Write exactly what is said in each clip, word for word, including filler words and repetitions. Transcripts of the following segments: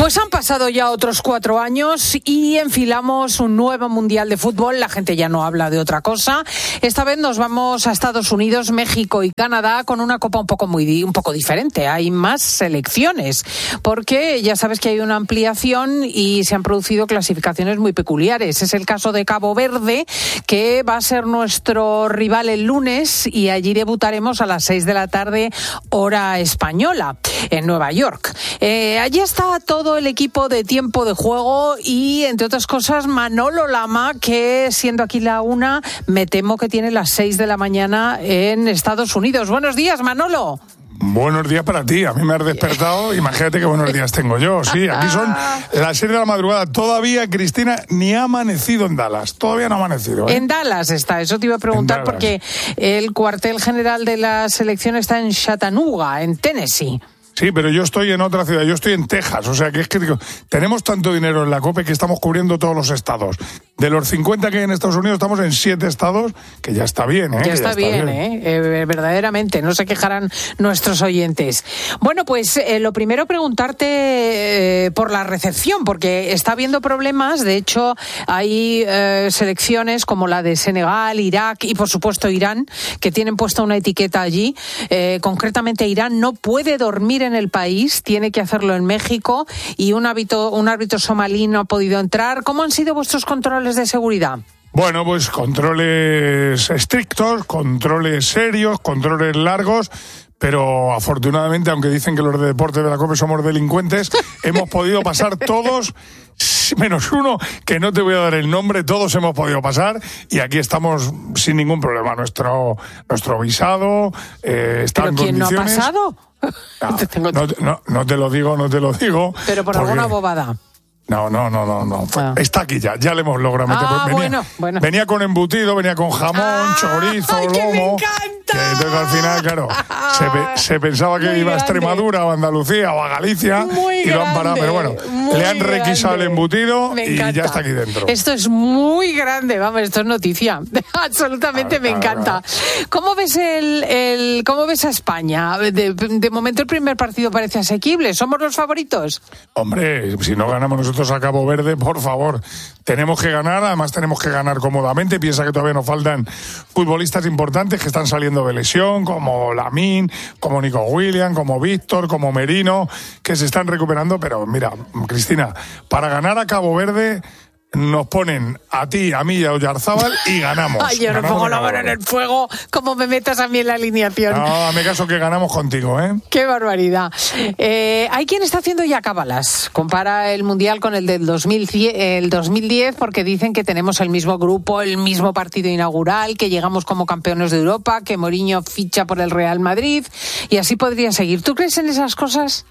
Pues han pasado ya otros cuatro años y enfilamos un nuevo Mundial de Fútbol. La gente ya no habla de otra cosa. Esta vez nos vamos a Estados Unidos, México y Canadá con una copa un poco muy un poco diferente. Hay más selecciones porque ya sabes que hay una ampliación y se han producido clasificaciones muy peculiares. Es el caso de Cabo Verde, que va a ser nuestro rival el lunes y allí debutaremos a las seis de la tarde, hora española, en Nueva York. Eh, allí está todo el equipo de Tiempo de Juego y, entre otras cosas, Manolo Lama, que siendo aquí la una, me temo que tiene las seis de la mañana en Estados Unidos. Buenos días, Manolo. Buenos días para ti, a mí me has despertado, imagínate qué buenos días tengo yo, sí, aquí son las seis de la madrugada, todavía Cristina ni ha amanecido en Dallas, todavía no ha amanecido, ¿eh? En Dallas está, eso te iba a preguntar porque el cuartel general de la selección está en Chattanooga, en Tennessee. Sí, pero yo estoy en otra ciudad, yo estoy en Texas, o sea que es que digo, tenemos tanto dinero en la COPE que estamos cubriendo todos los estados. De los cincuenta que hay en Estados Unidos estamos en siete estados, que ya está bien, ¿eh? Ya está, ya bien, está bien, ¿eh? Eh, verdaderamente, no se quejarán nuestros oyentes. Bueno, pues eh, lo primero preguntarte eh, por la recepción, porque está habiendo problemas, de hecho hay eh, selecciones como la de Senegal, Irak y por supuesto Irán, que tienen puesta una etiqueta allí, eh, concretamente Irán no puede dormir en el país, tiene que hacerlo en México y un árbitro, un árbitro somalí no ha podido entrar. ¿Cómo han sido vuestros controles de seguridad? Bueno, pues controles estrictos, controles serios, controles largos, pero afortunadamente, aunque dicen que los de deporte de la COPE somos delincuentes, hemos podido pasar todos, menos uno, que no te voy a dar el nombre, todos hemos podido pasar y aquí estamos sin ningún problema. Nuestro, nuestro visado eh, está en condiciones. ¿Pero quién no ha pasado? No, no, no, no te lo digo, no te lo digo. Pero por porque... alguna bobada. No, no, no, no, no. Ah. Está aquí ya, ya le hemos logrado meter. Ah, venía, bueno, bueno. venía con embutido, venía con jamón, ah, chorizo, ¡ay, lomo. Que me encanta! Que entonces al final, claro, se, pe, se pensaba que muy iba grande. A Extremadura o a Andalucía o a Galicia muy y lo han parado, pero bueno, le han requisado grande. El embutido y ya está aquí dentro. Esto es muy grande, vamos, esto es noticia. Absolutamente, claro, me claro, encanta. Claro. ¿Cómo ves el, el cómo ves a España? De, de momento el primer partido parece asequible, ¿somos los favoritos? Hombre, si no ganamos nosotros a Cabo Verde, por favor, tenemos que ganar, además tenemos que ganar cómodamente. Piensa que todavía nos faltan futbolistas importantes que están saliendo de lesión, como Lamine, como Nico Williams, como Víctor, como Merino, que se están recuperando, pero mira, Cristina, para ganar a Cabo Verde nos ponen a ti, a mí y a Oyarzábal y ganamos. Ay, yo no ganamos pongo la mano en el fuego como me metas a mí en la alineación. No, hazme caso que ganamos contigo, ¿eh? Qué barbaridad. Eh, hay quien está haciendo ya cábalas. Compara el Mundial con el del dos mil diez porque dicen que tenemos el mismo grupo, el mismo partido inaugural, que llegamos como campeones de Europa, que Mourinho ficha por el Real Madrid y así podría seguir. ¿Tú crees en esas cosas?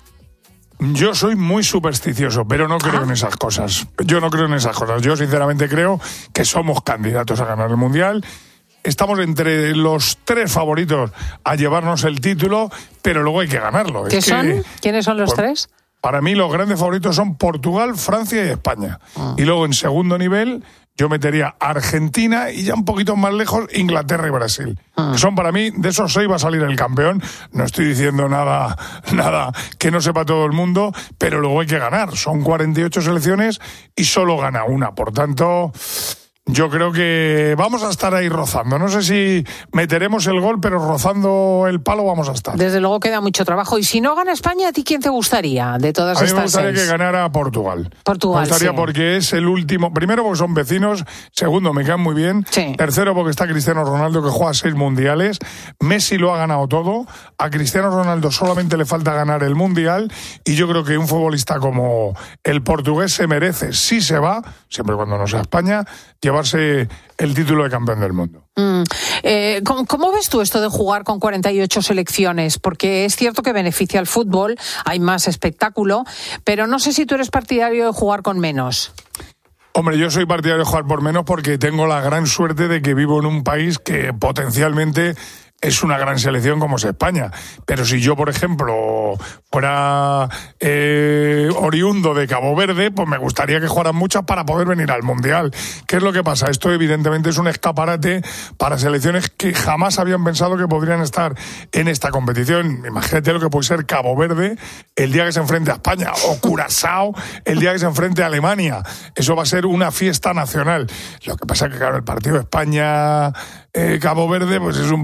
Yo soy muy supersticioso, pero no creo ¿Ah? en esas cosas. Yo no creo en esas cosas. Yo sinceramente creo que somos candidatos a ganar el Mundial. Estamos entre los tres favoritos a llevarnos el título, pero luego hay que ganarlo. ¿Qué es son? Que, ¿Quiénes son los por, tres? Para mí los grandes favoritos son Portugal, Francia y España. Ah. Y luego en segundo nivel yo metería Argentina y ya un poquito más lejos Inglaterra y Brasil. Ah. Que son para mí, de esos seis va a salir el campeón. No estoy diciendo nada, nada que no sepa todo el mundo, pero luego hay que ganar. Son cuarenta y ocho selecciones y solo gana una. Por tanto, yo creo que vamos a estar ahí rozando. No sé si meteremos el gol, pero rozando el palo vamos a estar. Desde luego queda mucho trabajo. Y si no gana España, ¿a ti quién te gustaría de todas estas seis? A mí me gustaría seis? que ganara Portugal. Portugal, Me gustaría sí. porque es el último. Primero porque son vecinos. Segundo, me caen muy bien. Sí. Tercero, porque está Cristiano Ronaldo, que juega seis mundiales. Messi lo ha ganado todo. A Cristiano Ronaldo solamente le falta ganar el mundial. Y yo creo que un futbolista como el portugués se merece, si se va, siempre y cuando no sea España, llevarse el título de campeón del mundo. Mm. Eh, ¿cómo, ¿Cómo ves tú esto de jugar con cuarenta y ocho selecciones? Porque es cierto que beneficia al fútbol, hay más espectáculo, pero no sé si tú eres partidario de jugar con menos. Hombre, yo soy partidario de jugar por menos porque tengo la gran suerte de que vivo en un país que potencialmente es una gran selección como es España. Pero si yo, por ejemplo, fuera eh, oriundo de Cabo Verde, pues me gustaría que jugaran muchas para poder venir al Mundial. ¿Qué es lo que pasa? Esto evidentemente es un escaparate para selecciones que jamás habían pensado que podrían estar en esta competición. Imagínate lo que puede ser Cabo Verde el día que se enfrente a España, o Curazao el día que se enfrente a Alemania. Eso va a ser una fiesta nacional. Lo que pasa es que, claro, el partido España-Cabo Verde pues es un